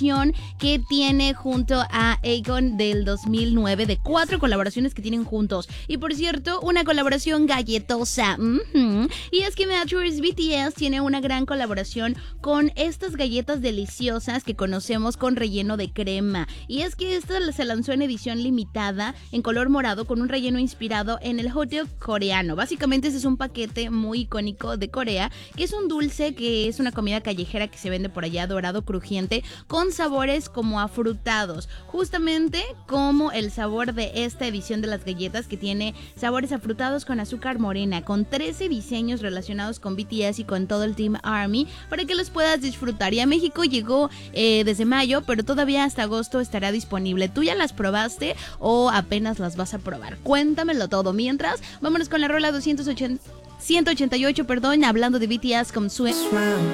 que tiene junto a Akon del 2009, de 4 colaboraciones que tienen juntos. Y por cierto, una colaboración galletosa. Y es que Matchers BTS tiene una gran colaboración con estas galletas deliciosas que conocemos con relleno de crema. Y es que esta se lanzó en edición limitada en color morado con un relleno inspirado en el hot dog coreano. Básicamente este es un paquete muy icónico de Corea, que es un dulce que es una comida callejera que se vende por allá, dorado crujiente, con sabores como afrutados, justamente como el sabor de esta edición de las galletas, que tiene sabores afrutados con azúcar morena, con 13 diseños relacionados con BTS y con todo el Team ARMY para que los puedas disfrutar. Y a México llegó desde mayo, pero todavía hasta agosto estará disponible. ¿Tú ya las probaste o apenas las vas a probar? Cuéntamelo todo. Mientras, vámonos con la rola 188, hablando de BTS con Swim.